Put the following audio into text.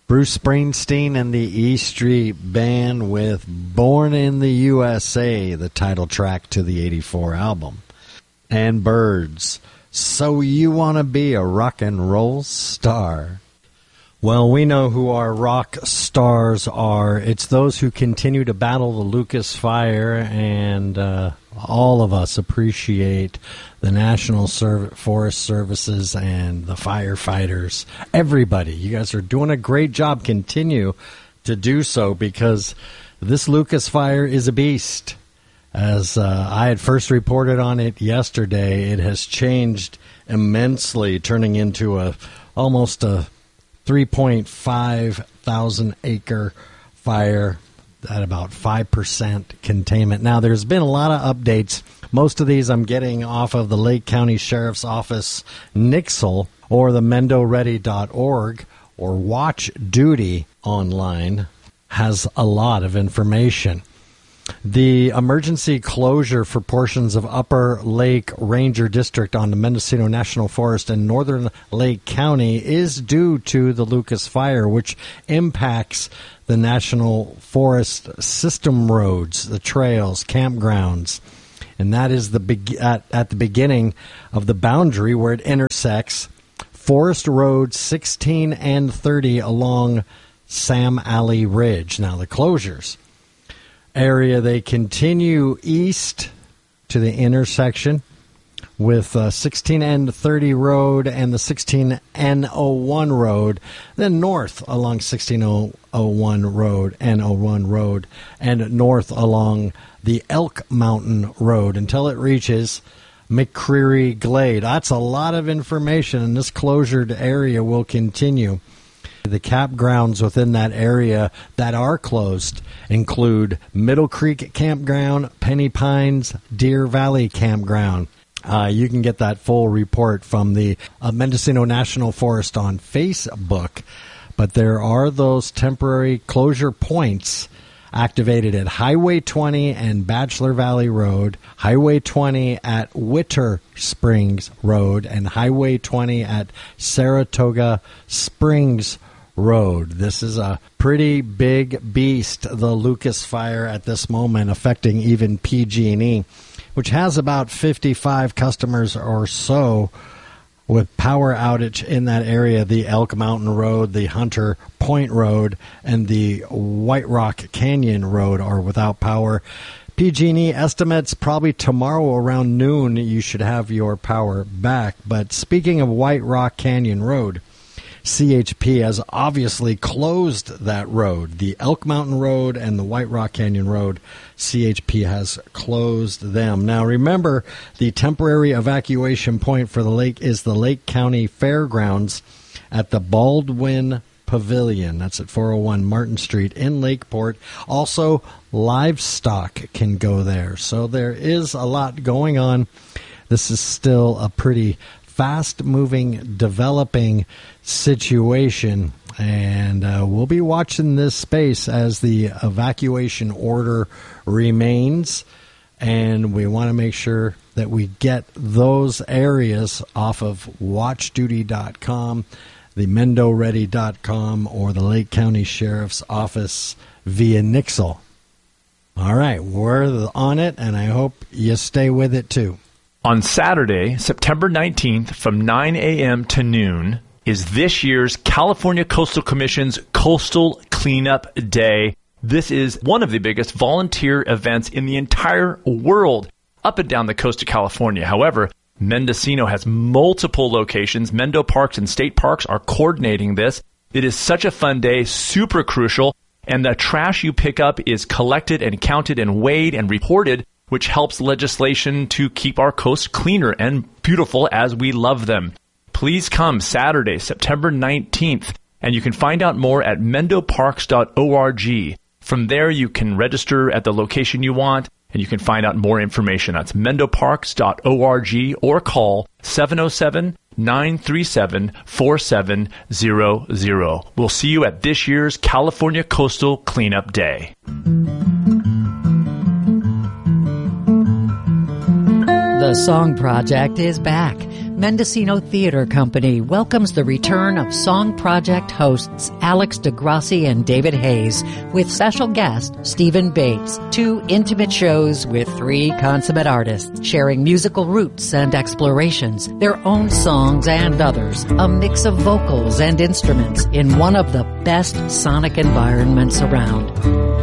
Bruce Springsteen and the E Street Band with Born in the USA, the title track to the 84 album. And Birds, So You Want to Be a Rock and Roll Star. Well, we know who our rock stars are. It's those who continue to battle the Lucas Fire, and all of us appreciate the National Forest Services and the firefighters. Everybody, you guys are doing a great job. Continue to do so, because this Lucas Fire is a beast. As I had first reported on it yesterday, it has changed immensely, turning into almost a 3.5 thousand acre fire at about 5% containment. Now, there's been a lot of updates. Most of these I'm getting off of the Lake County Sheriff's Office Nixle or the MendoReady.org, or Watch Duty online has a lot of information. The emergency closure for portions of Upper Lake Ranger District on the Mendocino National Forest in northern Lake County is due to the Lucas Fire, which impacts the National Forest system roads, the trails, campgrounds. And that is at the beginning of the boundary where it intersects Forest Roads 16 and 30 along Sam Alley Ridge. Now, the closures area, they continue east to the intersection with 16 and 30 road and the 16 and 01 road, then north along 1601 road and 01 road, and north along the Elk Mountain Road until it reaches McCreary Glade. That's a lot of information, and this closured area will continue. The campgrounds within that area that are closed include Middle Creek Campground, Penny Pines, Deer Valley Campground. You can get that full report from the Mendocino National Forest on Facebook, but there are those temporary closure points activated at Highway 20 and Bachelor Valley Road, Highway 20 at Witter Springs Road, and Highway 20 at Saratoga Springs Road. This is a pretty big beast, the Lucas Fire at this moment, affecting even PG&E, which has about 55 customers or so with power outage in that area. The Elk Mountain Road, the Hunter Point Road, and the White Rock Canyon Road are without power. PG&E estimates probably tomorrow around noon you should have your power back. But speaking of White Rock Canyon Road, CHP has obviously closed that road. The Elk Mountain Road and the White Rock Canyon Road, CHP has closed them. Now, remember, the temporary evacuation point for the lake is the Lake County Fairgrounds at the Baldwin Pavilion. That's at 401 Martin Street in Lakeport. Also, livestock can go there. So there is a lot going on. This is still a pretty fast-moving, developing situation, and we'll be watching this space as the evacuation order remains, and we want to make sure that we get those areas off of watchduty.com, the MendoReady.com, or the Lake County Sheriff's Office via Nixle. All right, we're on it, and I hope you stay with it too. On Saturday, September 19th, from 9 a.m. to noon, is this year's California Coastal Commission's Coastal Cleanup Day. This is one of the biggest volunteer events in the entire world up and down the coast of California. However, Mendocino has multiple locations. Mendo Parks and State Parks are coordinating this. It is such a fun day, super crucial, and the trash you pick up is collected and counted and weighed and reported, which helps legislation to keep our coast cleaner and beautiful as we love them. Please come Saturday, September 19th, and you can find out more at mendoparks.org. From there, you can register at the location you want, and you can find out more information. That's mendoparks.org or call 707-937-4700. We'll see you at this year's California Coastal Cleanup Day. The Song Project is back. Mendocino Theater Company welcomes the return of Song Project hosts Alex DeGrassi and David Hayes with special guest Stephen Bates. 2 intimate shows with 3 consummate artists sharing musical roots and explorations, their own songs and others, a mix of vocals and instruments in one of the best sonic environments around.